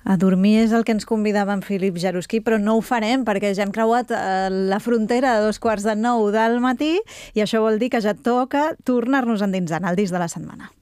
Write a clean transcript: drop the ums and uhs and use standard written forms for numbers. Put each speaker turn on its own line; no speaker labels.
A dormir és el que ens convidava en Philippe Jaruski, però no ho farem perquè ja hem creuat la frontera de 8:45 del matí i això vol dir que ja toca tornar-nos endinsant al disc de la setmana.